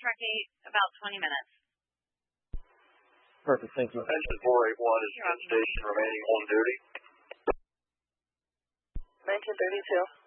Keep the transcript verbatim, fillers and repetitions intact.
Truck eight, about twenty minutes. Perfect, thank you. Engine four eight one is in station, remaining on duty. nineteen thirty-two.